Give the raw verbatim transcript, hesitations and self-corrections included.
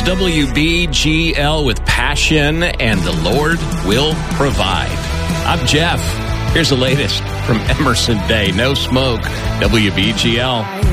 W B G L with passion, and the Lord will provide. I'm Jeff. Here's the latest from Emerson Bay. No smoke. W B G L.